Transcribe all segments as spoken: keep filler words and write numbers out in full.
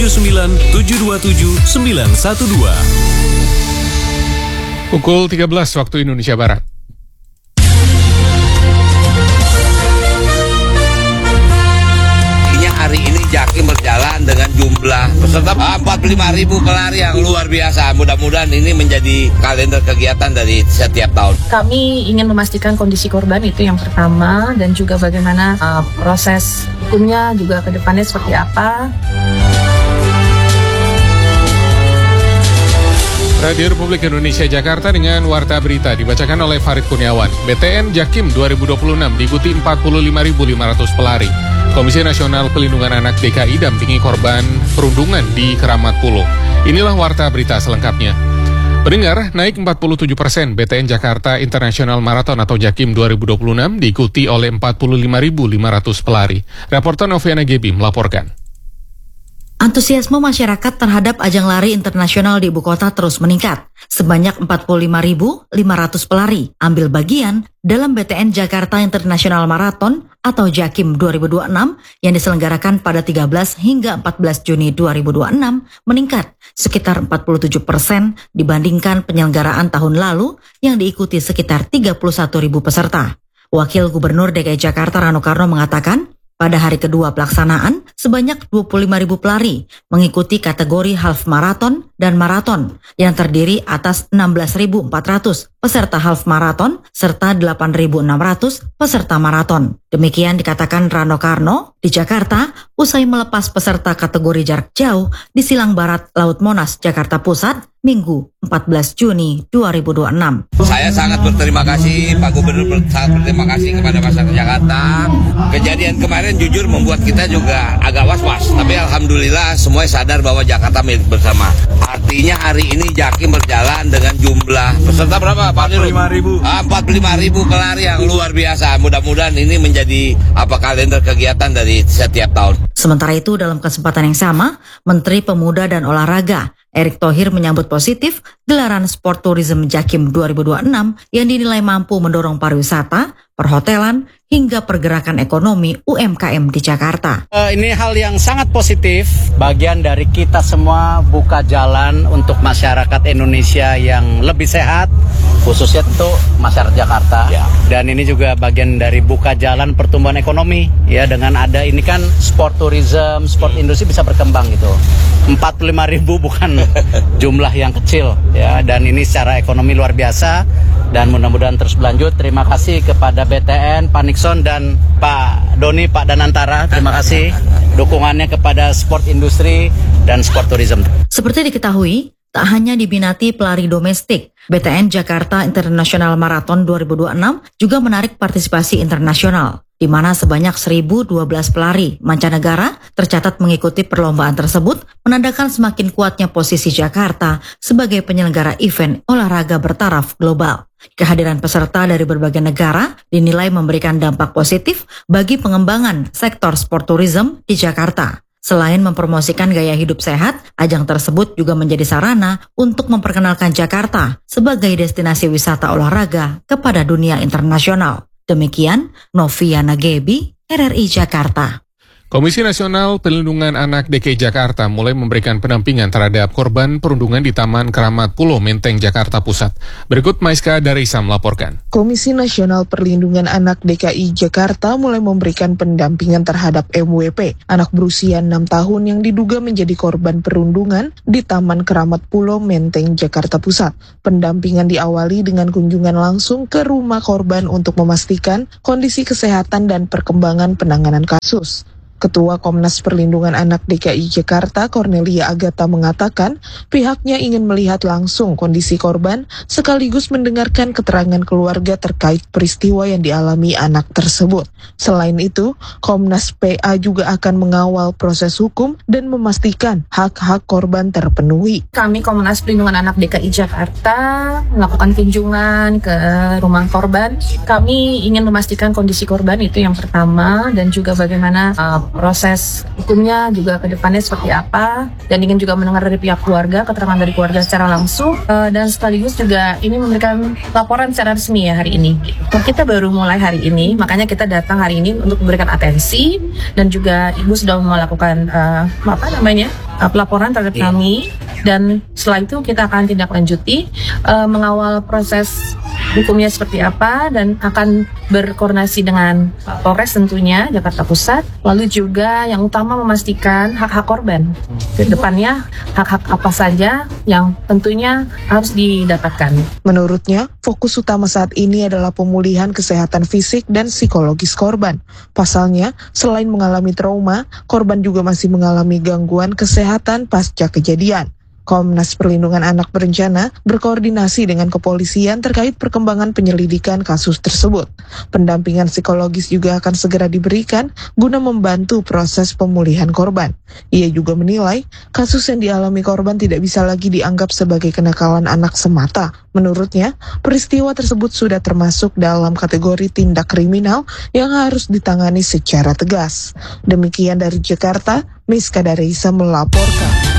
tujuh sembilan tujuh dua tujuh sembilan satu dua. Pukul tiga belas waktu Indonesia Barat. Hari ini Jakim berjalan dengan jumlah peserta empat puluh lima ribu pelari yang luar biasa. Mudah-mudahan ini menjadi kalender kegiatan dari setiap tahun. Kami ingin memastikan kondisi korban, itu yang pertama, dan juga bagaimana uh, proses hukumnya juga ke depannya seperti apa. Radio Republik Indonesia Jakarta dengan Warta Berita dibacakan oleh Farid Kurniawan. B T N Jakim dua ribu dua puluh enam diikuti empat puluh lima ribu lima ratus pelari. Komisi Nasional Pelindungan Anak D K I dampingi korban perundungan di Keramat Pulo. Inilah Warta Berita selengkapnya. Pendengar, naik empat puluh tujuh persen B T N Jakarta International Marathon atau Jakim dua ribu dua puluh enam diikuti oleh empat puluh lima ribu lima ratus pelari. Reporter Noviana Gebi melaporkan. Antusiasme masyarakat terhadap ajang lari internasional di ibu kota terus meningkat. Sebanyak empat puluh lima ribu lima ratus pelari ambil bagian dalam B T N Jakarta International Marathon atau Jakim dua ribu dua puluh enam yang diselenggarakan pada tiga belas hingga empat belas Juni dua ribu dua puluh enam meningkat sekitar empat puluh tujuh persen dibandingkan penyelenggaraan tahun lalu yang diikuti sekitar tiga puluh satu ribu peserta. Wakil Gubernur D K I Jakarta Rano Karno mengatakan, pada hari kedua pelaksanaan, sebanyak dua puluh lima ribu pelari mengikuti kategori half marathon dan maraton yang terdiri atas enam belas ribu empat ratus peserta half marathon serta delapan ribu enam ratus peserta maraton. Demikian dikatakan Rano Karno di Jakarta usai melepas peserta kategori jarak jauh di Silang Barat Laut Monas, Jakarta Pusat, Minggu empat belas Juni dua ribu dua puluh enam. Saya sangat berterima kasih, Pak Gubernur sangat berterima kasih kepada masyarakat Jakarta. Kejadian kemarin jujur membuat kita juga agak was-was. Tapi Alhamdulillah semua sadar bahwa Jakarta milik bersama. Artinya hari ini Jakim berjalan dengan jumlah peserta berapa Pak? empat puluh lima ribu. Ah, empat puluh lima ribu pelari yang luar biasa. Mudah-mudahan ini menjadi apa kalender kegiatan dari setiap tahun. Sementara itu dalam kesempatan yang sama, Menteri Pemuda dan Olahraga Erick Thohir menyambut positif gelaran Sport Tourism Jakim dua ribu dua puluh enam yang dinilai mampu mendorong pariwisata, perhotelan, hingga pergerakan ekonomi U M K M di Jakarta. Uh, ini hal yang sangat positif, bagian dari kita semua buka jalan untuk masyarakat Indonesia yang lebih sehat, khususnya tentu masyarakat Jakarta. Ya. Dan ini juga bagian dari buka jalan pertumbuhan ekonomi, ya, dengan ada ini kan sport tourism, sport industri bisa berkembang gitu. empat puluh lima ribu bukan jumlah yang kecil, ya, dan ini secara ekonomi luar biasa dan mudah-mudahan terus berlanjut. Terima kasih kepada B T N, Pak Nixon dan Pak Doni, Pak Danantara. Terima kasih dukungannya kepada sport industri dan sport tourism. Seperti diketahui, tak hanya diminati pelari domestik, B T N Jakarta International Marathon dua ribu dua puluh enam juga menarik partisipasi internasional, di mana sebanyak seribu dua belas pelari mancanegara tercatat mengikuti perlombaan tersebut, menandakan semakin kuatnya posisi Jakarta sebagai penyelenggara event olahraga bertaraf global. Kehadiran peserta dari berbagai negara dinilai memberikan dampak positif bagi pengembangan sektor sport tourism di Jakarta. Selain mempromosikan gaya hidup sehat, ajang tersebut juga menjadi sarana untuk memperkenalkan Jakarta sebagai destinasi wisata olahraga kepada dunia internasional. Demikian Noviana Gebi, R R I Jakarta. Komisi Nasional Pelindungan Anak D K I Jakarta mulai memberikan pendampingan terhadap korban perundungan di Taman Keramat Pulo, Menteng, Jakarta Pusat. Berikut Maiska Darisa melaporkan. Komisi Nasional Perlindungan Anak D K I Jakarta mulai memberikan pendampingan terhadap M W P, anak berusia enam tahun yang diduga menjadi korban perundungan di Taman Keramat Pulo, Menteng, Jakarta Pusat. Pendampingan diawali dengan kunjungan langsung ke rumah korban untuk memastikan kondisi kesehatan dan perkembangan penanganan kasus. Ketua Komnas Perlindungan Anak D K I Jakarta, Cornelia Agatha, mengatakan pihaknya ingin melihat langsung kondisi korban sekaligus mendengarkan keterangan keluarga terkait peristiwa yang dialami anak tersebut. Selain itu, Komnas P A juga akan mengawal proses hukum dan memastikan hak-hak korban terpenuhi. Kami Komnas Perlindungan Anak D K I Jakarta melakukan kunjungan ke rumah korban. Kami ingin memastikan kondisi korban, itu yang pertama, dan juga bagaimana uh, proses hukumnya juga ke depannya seperti apa, dan ingin juga mendengar dari pihak keluarga, keterangan dari keluarga secara langsung, uh, dan sekaligus juga ini memberikan laporan secara resmi ya hari ini. Kita baru mulai hari ini, makanya kita datang hari ini untuk memberikan atensi, dan juga Ibu sudah melakukan uh, apa namanya uh, pelaporan terhadap yeah. kami, dan setelah itu kita akan tindak lanjuti uh, mengawal proses hukumnya seperti apa, dan akan berkoordinasi dengan Polres tentunya Jakarta Pusat, lalu juga yang utama memastikan hak-hak korban ke depannya, hak-hak apa saja yang tentunya harus didapatkan. Menurutnya, fokus utama saat ini adalah pemulihan kesehatan fisik dan psikologis korban. Pasalnya, selain mengalami trauma, korban juga masih mengalami gangguan kesehatan pasca kejadian. Komnas Perlindungan Anak berencana berkoordinasi dengan kepolisian terkait perkembangan penyelidikan kasus tersebut. Pendampingan psikologis juga akan segera diberikan guna membantu proses pemulihan korban. Ia juga menilai kasus yang dialami korban tidak bisa lagi dianggap sebagai kenakalan anak semata. Menurutnya, peristiwa tersebut sudah termasuk dalam kategori tindak kriminal yang harus ditangani secara tegas. Demikian dari Jakarta, Miska Darisa melaporkan.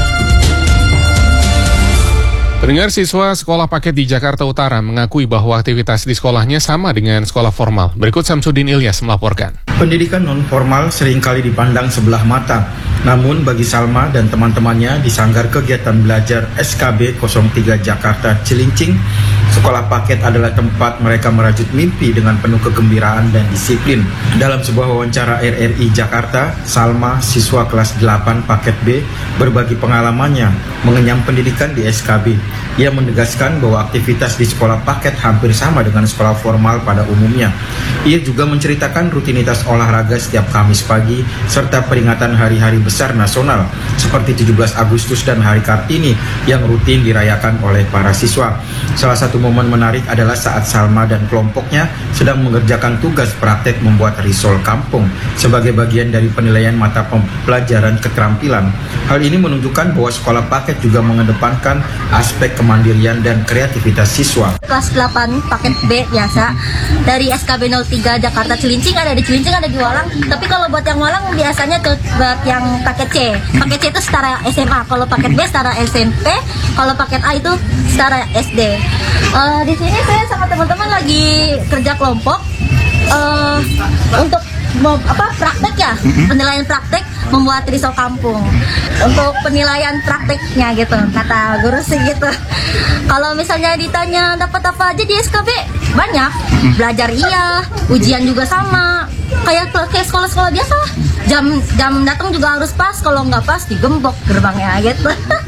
Pendengar, siswa sekolah paket di Jakarta Utara mengakui bahwa aktivitas di sekolahnya sama dengan sekolah formal. Berikut Samsudin Ilyas melaporkan. Pendidikan non-formal seringkali dipandang sebelah mata. Namun bagi Salma dan teman-temannya di Sanggar Kegiatan Belajar S K B nol tiga Jakarta Cilincing, sekolah paket adalah tempat mereka merajut mimpi dengan penuh kegembiraan dan disiplin. Dalam sebuah wawancara R R I Jakarta, Salma, siswa kelas delapan paket B, berbagi pengalamannya mengenyam pendidikan di S K B. Ia menegaskan bahwa aktivitas di sekolah paket hampir sama dengan sekolah formal pada umumnya. Ia juga menceritakan rutinitas olahraga setiap Kamis pagi, serta peringatan hari-hari besar nasional, seperti tujuh belas Agustus dan Hari Kartini yang rutin dirayakan oleh para siswa. Salah satu momen menarik adalah saat Salma dan kelompoknya sedang mengerjakan tugas praktek membuat risol kampung sebagai bagian dari penilaian mata pelajaran keterampilan. Hal ini menunjukkan bahwa sekolah paket juga mengedepankan aspek kemandirian dan kreativitas siswa. Kelas delapan paket B biasa dari S K B nol tiga Jakarta Cilincing, ada di Cilincing, ada di Walang. Tapi kalau buat yang Walang biasanya tuh buat yang paket C. Paket C itu setara S M A, kalau paket B setara S M P, kalau paket A itu setara S D. Uh, di sini saya sama teman-teman lagi kerja kelompok uh, untuk mau apa praktek ya, penilaian praktek membuat risol kampung. Untuk penilaian prakteknya gitu, kata guru sih gitu. Kalau misalnya ditanya dapat apa aja di S K B, banyak. Belajar iya, ujian juga sama. Kayak kayak sekolah-sekolah biasa lah. Jam jam datang juga harus pas, kalau nggak pas digembok gerbangnya gitu.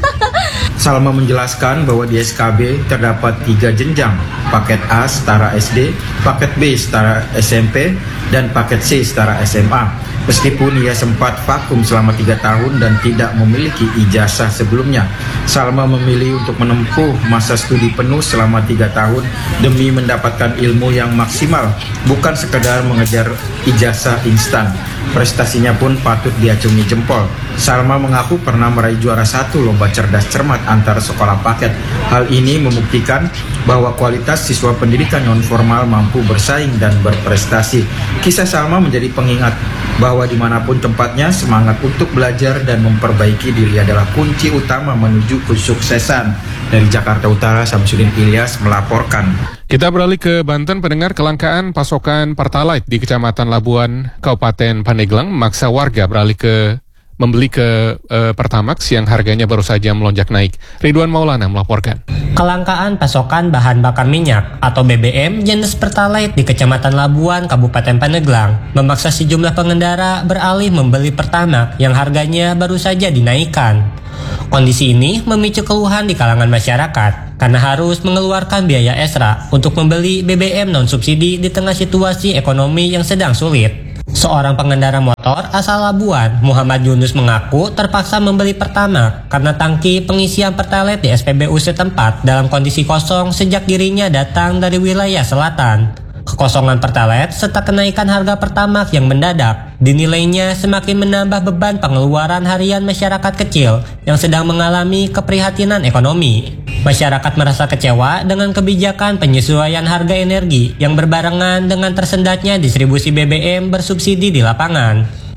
Salma menjelaskan bahwa di S K B terdapat tiga jenjang, paket A setara S D, paket B setara S M P, dan paket C setara S M A. Meskipun ia sempat vakum selama tiga tahun dan tidak memiliki ijazah sebelumnya, Salma memilih untuk menempuh masa studi penuh selama tiga tahun demi mendapatkan ilmu yang maksimal, bukan sekedar mengejar ijazah instan. Prestasinya pun patut diacungi jempol. Salma mengaku pernah meraih juara satu lomba cerdas cermat antar sekolah paket. Hal ini membuktikan bahwa kualitas siswa pendidikan non-formal mampu bersaing dan berprestasi. Kisah Salma menjadi pengingat bahwa dimanapun tempatnya, semangat untuk belajar dan memperbaiki diri adalah kunci utama menuju kesuksesan. Dari Jakarta Utara, Samsudin Ilyas melaporkan. Kita beralih ke Banten. Pendengar, kelangkaan pasokan Pertalite di Kecamatan Labuan, Kabupaten Pandeglang memaksa warga beralih ke membeli ke uh, Pertamax yang harganya baru saja melonjak naik. Ridwan Maulana melaporkan. Kelangkaan pasokan bahan bakar minyak atau B B M jenis Pertalite di Kecamatan Labuan, Kabupaten Pandeglang memaksa sejumlah pengendara beralih membeli Pertamax yang harganya baru saja dinaikkan. Kondisi ini memicu keluhan di kalangan masyarakat karena harus mengeluarkan biaya ekstra untuk membeli B B M non-subsidi di tengah situasi ekonomi yang sedang sulit. Seorang pengendara motor asal Labuan, Muhammad Yunus, mengaku terpaksa membeli Pertamax karena tangki pengisian Pertalite di S P B U setempat dalam kondisi kosong sejak dirinya datang dari wilayah selatan. Kekosongan Pertalite serta kenaikan harga Pertamax yang mendadak dinilainya semakin menambah beban pengeluaran harian masyarakat kecil yang sedang mengalami keprihatinan ekonomi. Masyarakat merasa kecewa dengan kebijakan penyesuaian harga energi yang berbarengan dengan tersendatnya distribusi B B M bersubsidi di lapangan.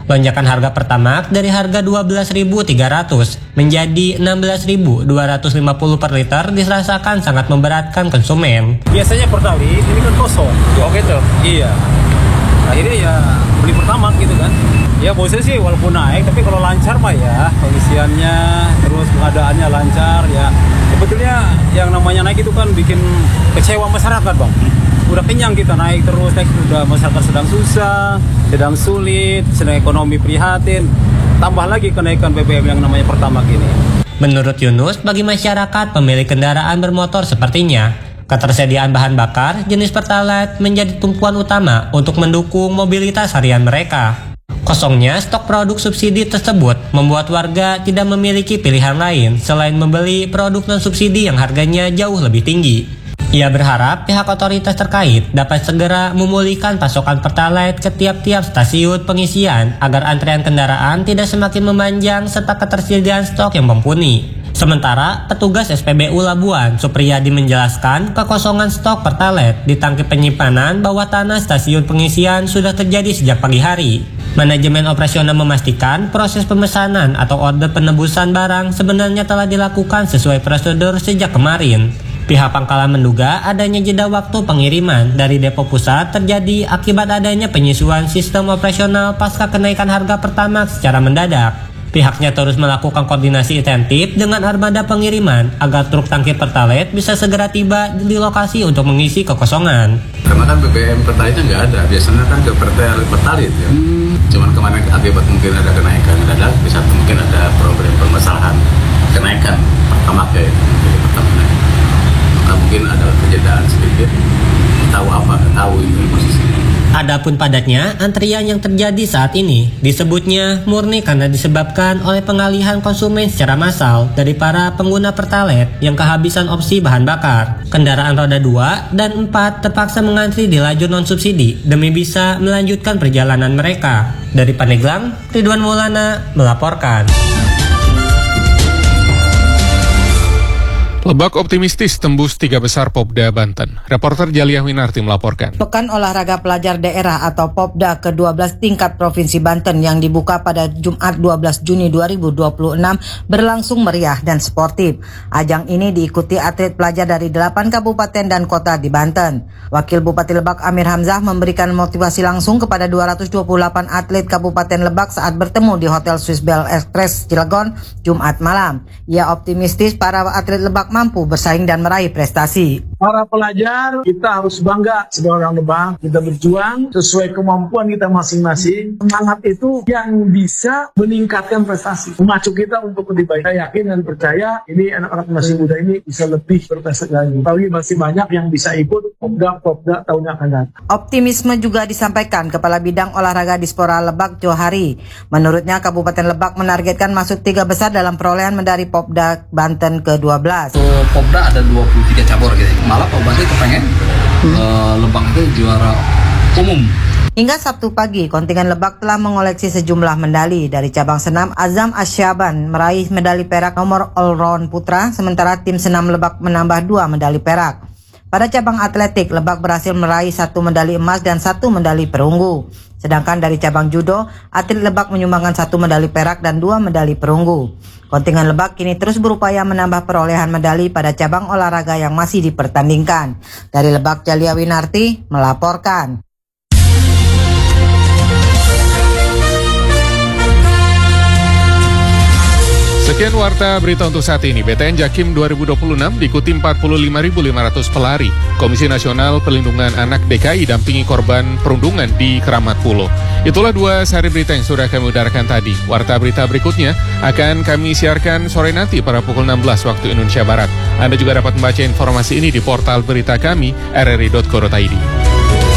Lonjakan harga Pertamax dari harga dua belas ribu tiga ratus menjadi enam belas ribu dua ratus lima puluh per liter dirasakan sangat memberatkan konsumen. Biasanya Pertalite ini kan kosong. Oh gitu? Iya. Akhirnya ya beli Pertamax gitu kan. Ya bosnya sih walaupun naik, tapi kalau lancar mah ya pengisiannya, terus pengadaannya lancar ya. Sebetulnya yang namanya naik itu kan bikin kecewa masyarakat, Bang. Udah kenyang kita naik terus, naik udah masyarakat sedang susah, sedang sulit, sedang ekonomi prihatin. Tambah lagi kenaikan B B M yang namanya Pertamax ini. Menurut Yunus, bagi masyarakat pemilik kendaraan bermotor sepertinya, ketersediaan bahan bakar jenis Pertalite menjadi tumpuan utama untuk mendukung mobilitas harian mereka. Kosongnya stok produk subsidi tersebut membuat warga tidak memiliki pilihan lain selain membeli produk non-subsidi yang harganya jauh lebih tinggi. Ia berharap pihak otoritas terkait dapat segera memulihkan pasokan Pertalite ke tiap-tiap stasiun pengisian agar antrean kendaraan tidak semakin memanjang serta ketersediaan stok yang mumpuni. Sementara, petugas S P B U Labuan, Supriyadi menjelaskan kekosongan stok Pertalite di tangki penyimpanan bawah tanah stasiun pengisian sudah terjadi sejak pagi hari. Manajemen operasional memastikan proses pemesanan atau order penebusan barang sebenarnya telah dilakukan sesuai prosedur sejak kemarin. Pihak Pangkalan menduga adanya jeda waktu pengiriman dari depo pusat terjadi akibat adanya penyesuaian sistem operasional pasca kenaikan harga Pertamax secara mendadak. Pihaknya terus melakukan koordinasi intensif dengan armada pengiriman agar truk tangki Pertalite bisa segera tiba di lokasi untuk mengisi kekosongan. Karena kan B B M Pertalite nggak ada, biasanya kan ke Pertalite ya. Hmm. Cuman kemarin akibat mungkin ada kenaikan mendadak, bisa mungkin ada problem permasalahan kenaikan Pertamax ya, jadi Pertamax. Maka mungkin ada kejedaan sedikit, tahu apa, tahu ini posisinya. Adapun padatnya, antrian yang terjadi saat ini disebutnya murni karena disebabkan oleh pengalihan konsumen secara massal dari para pengguna Pertalite yang kehabisan opsi bahan bakar. Kendaraan roda dua dan empat terpaksa mengantri di lajur non-subsidi demi bisa melanjutkan perjalanan mereka. Dari Pandeglang, Ridwan Maulana melaporkan. Lebak optimistis tembus tiga besar Popda Banten. Reporter Jaliah Winarti melaporkan. Pekan Olahraga Pelajar Daerah atau Popda ke dua belas tingkat Provinsi Banten yang dibuka pada Jumat dua belas Juni dua ribu dua puluh enam berlangsung meriah dan sportif. Ajang ini diikuti atlet pelajar dari delapan kabupaten dan kota di Banten. Wakil Bupati Lebak Amir Hamzah memberikan motivasi langsung kepada dua ratus dua puluh delapan atlet Kabupaten Lebak saat bertemu di Hotel Swiss Bell Express Cilegon Jumat malam. Ia optimistis para atlet Lebak mampu bersaing dan meraih prestasi. Para pelajar, kita harus bangga sebagai orang Lebak. Kita berjuang sesuai kemampuan kita masing-masing. Semangat itu yang bisa meningkatkan prestasi, memacu kita untuk lebih baik. Saya yakin dan percaya ini anak-anak masih muda ini bisa lebih berprestasi lagi. Tapi masih banyak yang bisa ikut Popda-Popda tahun yang akan datang. Optimisme juga disampaikan Kepala Bidang Olahraga Dispora Lebak Johari. Menurutnya Kabupaten Lebak menargetkan masuk tiga besar dalam perolehan medali Popda Banten ke dua belas. Popda ada dua puluh tiga cabur gitu. Malah Pak Bupati kepengen hmm. uh, Lebak itu juara umum. Hingga Sabtu pagi, kontingen Lebak telah mengoleksi sejumlah medali. Dari cabang senam, Azam Asyaban meraih medali perak nomor all-round putra, sementara tim senam Lebak menambah dua medali perak. Pada cabang atletik, Lebak berhasil meraih satu medali emas dan satu medali perunggu. Sedangkan dari cabang judo, atlet Lebak menyumbangkan satu medali perak dan dua medali perunggu. Kontingen Lebak kini terus berupaya menambah perolehan medali pada cabang olahraga yang masih dipertandingkan. Dari Lebak, Jaliah Winarti melaporkan. Sekian warta berita untuk saat ini. B T N Jakim dua ribu dua puluh enam diikuti empat puluh lima ribu lima ratus pelari. Komisi Nasional Perlindungan Anak D K I dampingi korban perundungan di Keramat Pulo. Itulah dua sehari berita yang sudah kami udarakan tadi. Warta berita berikutnya akan kami siarkan sore nanti pada pukul enam belas waktu Indonesia Barat. Anda juga dapat membaca informasi ini di portal berita kami r r i dot co dot i d.